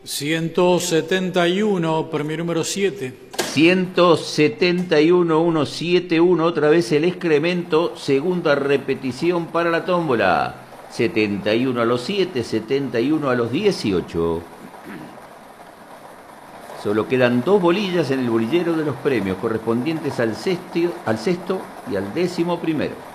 171, premio número 7. 171, 171, otra vez el excremento, segunda repetición para la tómbola. 71 a los 7, 71 a los 18. Solo quedan 2 bolillas en el bolillero de los premios, correspondientes al sexto y al 11º.